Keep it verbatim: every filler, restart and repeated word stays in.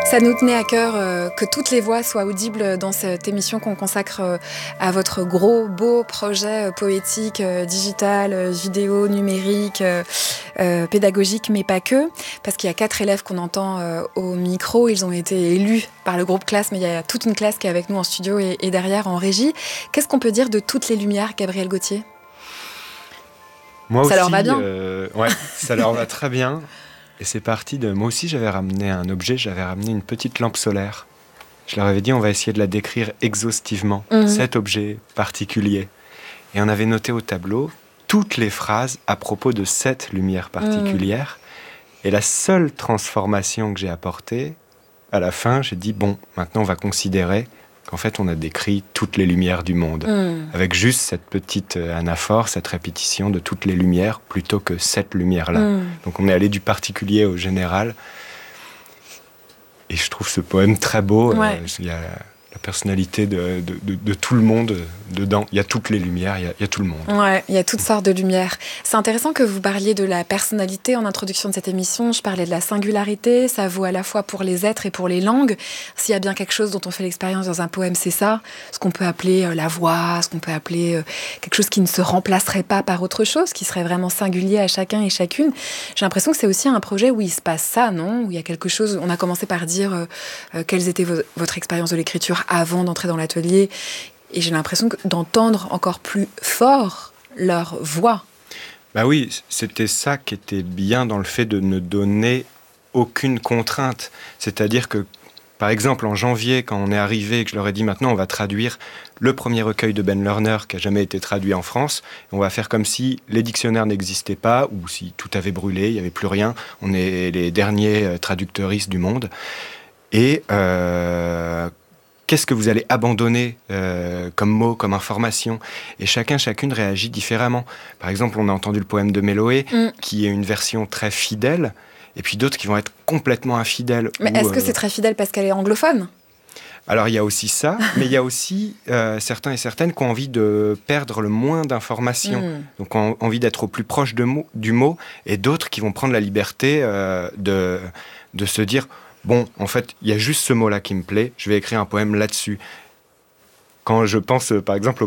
Ça nous tenait à cœur euh, que toutes les voix soient audibles dans cette émission qu'on consacre euh, à votre gros, beau projet euh, poétique, euh, digital, euh, vidéo, numérique, euh, euh, pédagogique, mais pas que. Parce qu'il y a quatre élèves qu'on entend euh, au micro. Ils ont été élus par le groupe classe, mais il y a toute une classe qui est avec nous en studio et, et derrière en régie. Qu'est-ce qu'on peut dire de Toutes les lumières, Gabriel Gauthier ? Moi ça aussi, leur va bien euh, ouais, ça leur va très bien. Et c'est parti de... Moi aussi, j'avais ramené un objet, j'avais ramené une petite lampe solaire. Je leur avais dit, on va essayer de la décrire exhaustivement, mmh. cet objet particulier. Et on avait noté au tableau toutes les phrases à propos de cette lumière particulière. Mmh. Et la seule transformation que j'ai apportée, à la fin, j'ai dit, bon, maintenant on va considérer qu'en fait, on a décrit toutes les lumières du monde, mmh. avec juste cette petite anaphore, cette répétition de toutes les lumières, plutôt que cette lumière-là. Mmh. Donc on est allé du particulier au général. Et je trouve ce poème très beau. Ouais. Euh, il y a la personnalité de, de, de, de tout le monde dedans. Il y a toutes les lumières, il y a, il y a tout le monde. Ouais, il y a toutes sortes de lumières. C'est intéressant que vous parliez de la personnalité en introduction de cette émission. Je parlais de la singularité. Ça vaut à la fois pour les êtres et pour les langues. S'il y a bien quelque chose dont on fait l'expérience dans un poème, c'est ça. Ce qu'on peut appeler euh, la voix, ce qu'on peut appeler euh, quelque chose qui ne se remplacerait pas par autre chose, qui serait vraiment singulier à chacun et chacune. J'ai l'impression que c'est aussi un projet où il se passe ça, non ? Où il y a quelque chose... On a commencé par dire euh, euh, quelles étaient vo- votre expérience de l'écriture avant d'entrer dans l'atelier, et j'ai l'impression que, d'entendre encore plus fort leur voix. Bah oui, c'était ça qui était bien dans le fait de ne donner aucune contrainte. C'est-à-dire que, par exemple, en janvier, quand on est arrivé et que je leur ai dit maintenant on va traduire le premier recueil de Ben Lerner qui n'a jamais été traduit en France, on va faire comme si les dictionnaires n'existaient pas, ou si tout avait brûlé, il n'y avait plus rien, on est les derniers traducteuristes du monde. Et euh, qu'est-ce que vous allez abandonner euh, comme mot, comme information ? Et chacun, chacune réagit différemment. Par exemple, on a entendu le poème de Méloé, mm. qui est une version très fidèle, et puis d'autres qui vont être complètement infidèles. Mais ou, est-ce que euh... c'est très fidèle parce qu'elle est anglophone ? Alors, il y a aussi ça, mais il y a aussi euh, certains et certaines qui ont envie de perdre le moins d'informations, mm. donc ont envie d'être au plus proche de mo- du mot, et d'autres qui vont prendre la liberté euh, de, de se dire... Bon, en fait, il y a juste ce mot-là qui me plaît, je vais écrire un poème là-dessus. Quand je pense, par exemple, au